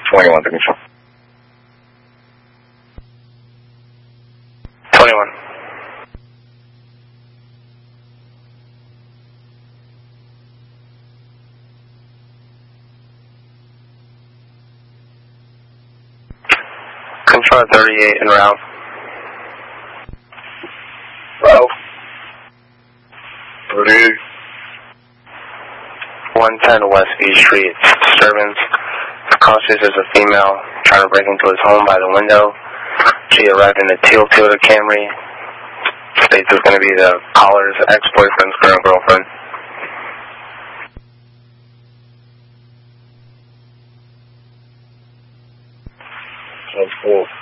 21 to control. 21. Control 38 en route. Hello. 38. 110 West E Street. Disturbance. Cautious is a female trying to break into his home by the window. She arrived in a teal Toyota Camry. States is going to be the caller's ex-boyfriend's current girlfriend. That's cool.